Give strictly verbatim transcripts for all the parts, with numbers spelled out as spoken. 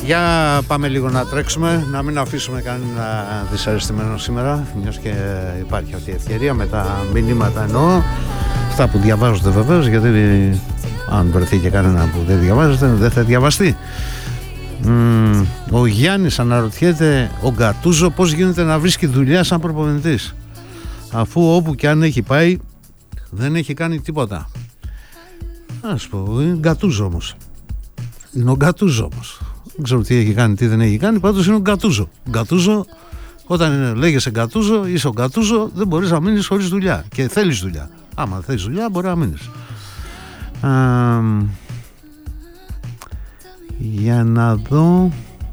Για πάμε λίγο να τρέξουμε, να μην αφήσουμε κανένα δυσαρεστημένο σήμερα, μιας και υπάρχει αυτή η ευκαιρία με τα μηνύματα, εννοώ αυτά που διαβάζονται βεβαίως, γιατί αν βρεθεί και κανένα που δεν διαβάζεται δεν θα διαβαστεί. Mm, ο Γιάννης αναρωτιέται ο Γκατούζο πώς γίνεται να βρίσκει δουλειά σαν προπονητής, αφού όπου και αν έχει πάει δεν έχει κάνει τίποτα. Ας πω, είναι Γκατούζο όμως. Είναι ο Γκατούζο όμως. Δεν ξέρω τι έχει κάνει, τι δεν έχει κάνει, πάντως είναι ο Γκατούζο. Γκατούζο, όταν λέγεσαι Γκατούζο, είσαι ο Γκατούζο, δεν μπορείς να μείνεις χωρίς δουλειά. Και θέλεις δουλειά. Άμα θέλεις δουλειά, μπορεί να μείνεις. Α, για να δω.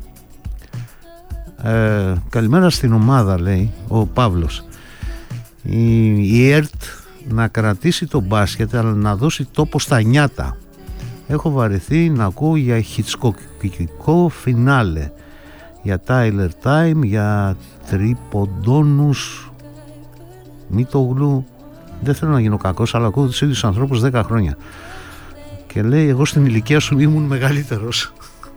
Ε, καλημέρα στην ομάδα, λέει ο Παύλος. Η, η ΕΡΤ να κρατήσει το μπάσκετ, αλλά να δώσει τόπο στα νιάτα. Έχω βαρεθεί να ακούω για χιτσκοκικό φινάλε, για Tyler Time, για τρίποντόνους Μητογλου. Δεν θέλω να γίνω κακός, αλλά ακούω τους ίδιους ανθρώπους δέκα χρόνια. Και λέει, εγώ στην ηλικία σου ήμουν μεγαλύτερος.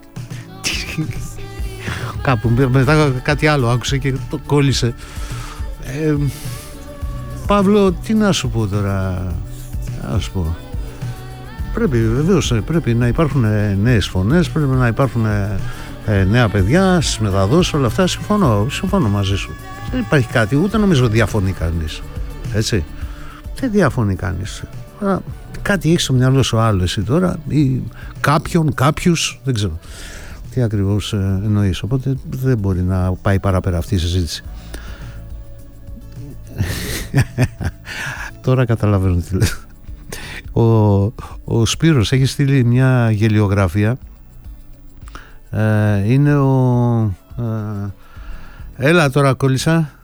Κάπου μετά κάτι άλλο άκουσε και το κόλλησε. ε, Παύλο, τι να σου πω τώρα, να σου πω. Πρέπει βεβαίως, πρέπει να υπάρχουν νέες φωνές, πρέπει να υπάρχουν ε, νέα παιδιά στις μεταδόσεις, όλα αυτά. Συμφωνώ, συμφωνώ μαζί σου. Δεν υπάρχει κάτι, ούτε νομίζω διαφωνεί κανείς. Έτσι. Δεν διαφωνεί κανείς. Α, κάτι έχει στο μυαλό σου άλλο εσύ τώρα, ή κάποιον, κάποιους, δεν ξέρω τι ακριβώς ε, εννοείς. Οπότε δεν μπορεί να πάει παραπέρα αυτή η συζήτηση. Τώρα καταλαβαίνω τι λέω. Ο, ο Σπύρος έχει στείλει μια γελιογραφία. ε, Είναι ο ε, έλα τώρα κόλλησα.